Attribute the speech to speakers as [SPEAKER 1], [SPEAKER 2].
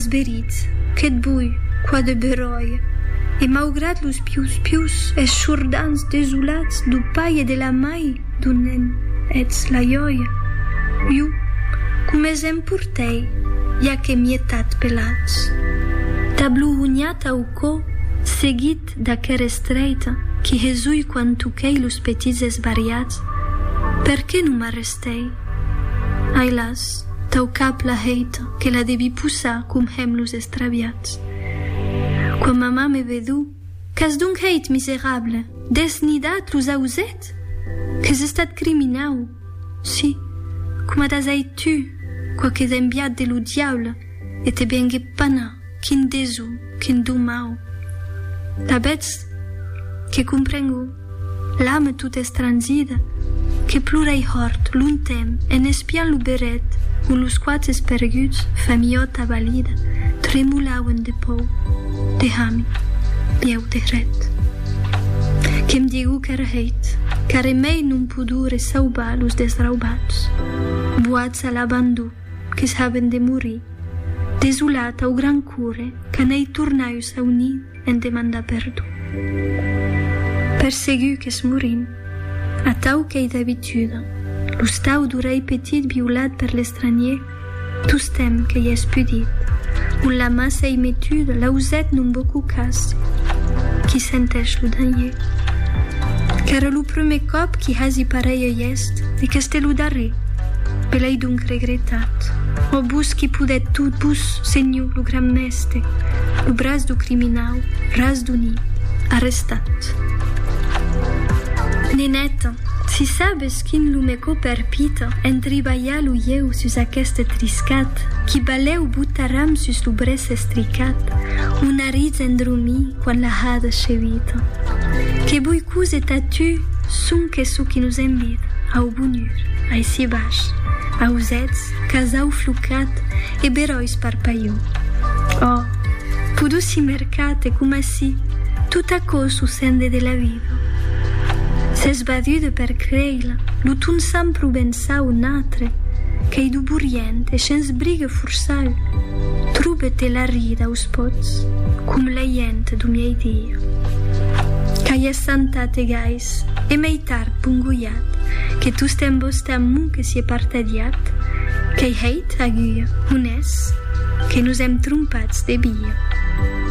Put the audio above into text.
[SPEAKER 1] veritz, che bui, qua de beroia, e malgrat los pius e sciordans desolats du pai e de la mai d'un ets la joia. Iu, cum esem purtei, ja che mietat pelats. Tablu uniata au co, seguit da che streita, chi Jesui quantuchei los petits esvariats, perché nu m'arrestei? Ai las, tau cap la heita, che la devi pussar cum hem los estraviats. Quan mamà me vedu, qu'has donc heit miserable, desnidat los auset? Qu'es estat criminau? Si, cum adas heit tu, qua che enviat de lo diable, e te bengue pana, quin desu, quin dumau. T'abets che comprengo l'âme tout estranzida, che plurei hort, luntem, en espian lu beret, un los quats esperguts, famiota valida, tremulauen de pou, de hami, bieu de ret. Che mi digu che heit, care mei non pudure sauba los desraubats, buats all'abandu, che saben de muri, desolata o gran cure, che nei turnaiu sa uni en demanda perdu. Persegu che smurin, a tau che d'abitude, lo stau durei petit violat per l'estranier, tu stem che i espudit, un la massa e metude l'auset non beaucoup casse, qui senteix lo danier. Car lo prime cop qui hasi pareia est, e che ste lo darrer, pe l'ei donc regretat. O bus qui pudet tut bus segnu lo gran meste, lo bras do criminau, ras d'uni, arrestat. Neneta, si sabes quin lumeco perpita en tribaia lu ieu sus aquesta triscat, qui baleu butaram sus lo bres estricat, una riz endrumi quan la hada chevita. Che bui cuse tatu sun che su qui nos envida, au bunur, ai si baix, ausets, casau flucat e berois parpaiu. Oh, pudu si mercate cum si, tutta cosu sende de la vida. S'es badude per creila, l'utun sampru bensau natre, che i duburient e scens briga fursau, trubete la rida aus pots, cum la jente du miei dia. Cai es santate gais, e mei tard punguiat, che tu stem bostam mu che si è partadiat, che heit aguia, un es, che nus hem trumpats de bia.